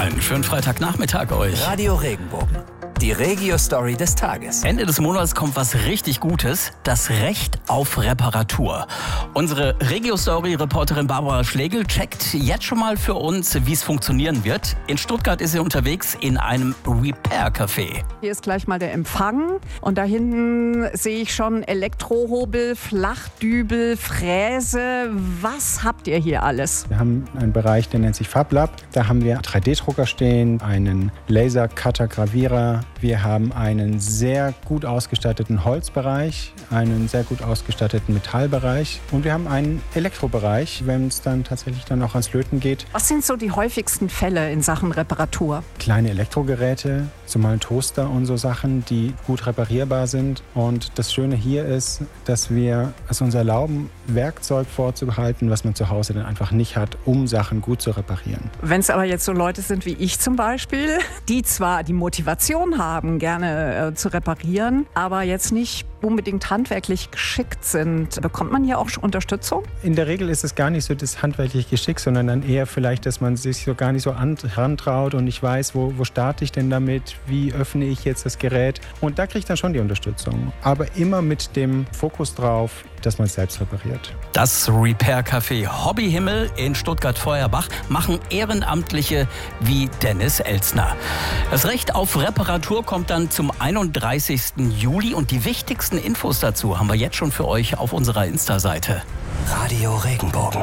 Moin, schönen Freitagnachmittag euch. Radio Regenbogen, die Regio-Story des Tages. Ende des Monats kommt was richtig Gutes, das Recht auf Reparatur. Unsere Regio-Story-Reporterin Barbara Schlegel checkt jetzt schon mal für uns, wie es funktionieren wird. In Stuttgart ist sie unterwegs in einem Repair-Café. Hier ist gleich mal der Empfang und da hinten sehe ich schon Elektrohobel, Flachdübel, Fräse. Was habt ihr hier alles? Wir haben einen Bereich, der nennt sich FabLab. Da haben wir 3D-Drucker stehen, einen Laser-Cutter-Gravierer. Wir haben einen sehr gut ausgestatteten Holzbereich, einen sehr gut ausgestatteten Metallbereich und wir haben einen Elektrobereich, wenn es dann tatsächlich dann auch ans Löten geht. Was sind so die häufigsten Fälle in Sachen Reparatur? Kleine Elektrogeräte, zumal Toaster und so Sachen, die gut reparierbar sind. Und das Schöne hier ist, dass wir es uns erlauben, Werkzeug vorzubehalten, was man zu Hause dann einfach nicht hat, um Sachen gut zu reparieren. Wenn es aber jetzt so Leute sind wie ich zum Beispiel, die zwar die Motivation haben, gerne zu reparieren, aber jetzt nicht unbedingt handwerklich geschickt sind, bekommt man hier auch Unterstützung? In der Regel ist es gar nicht so das handwerkliche Geschick, sondern dann eher vielleicht, dass man sich so gar nicht so herantraut und nicht weiß, wo starte ich denn damit, wie öffne ich jetzt das Gerät. Und da kriegt dann schon die Unterstützung. Aber immer mit dem Fokus drauf, dass man es selbst repariert. Das Repair-Café Hobbyhimmel in Stuttgart-Feuerbach machen Ehrenamtliche wie Dennis Elsner. Das Recht auf Reparatur kommt dann zum 31. Juli und die wichtigsten Infos dazu haben wir jetzt schon für euch auf unserer Insta-Seite. Radio Regenbogen.